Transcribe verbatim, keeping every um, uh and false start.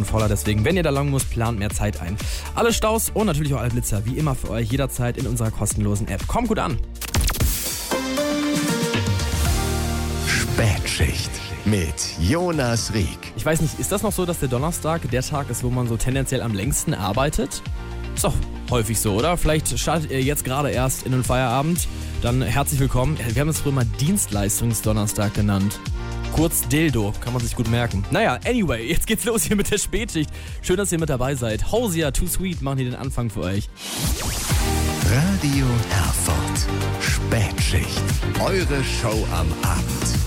voller. Deswegen, wenn ihr da lang müsst, plant mehr Zeit ein. Alle Staus und natürlich auch alle Blitzer, wie immer für euch jederzeit in unserer kostenlosen App. Kommt gut an. Spätschicht mit Jonas Rieck. Ich weiß nicht, ist das noch so, dass der Donnerstag der Tag ist, wo man so tendenziell am längsten arbeitet? Ist doch häufig so, oder? Vielleicht startet ihr jetzt gerade erst in den Feierabend. Dann herzlich willkommen. Wir haben es früher mal Dienstleistungsdonnerstag genannt. Kurz Dildo, kann man sich gut merken. Naja, anyway, jetzt geht's los hier mit der Spätschicht. Schön, dass ihr mit dabei seid. Hosier, Too Sweet machen hier den Anfang für euch. Radio Erfurt. Spätschicht. Eure Show am Abend.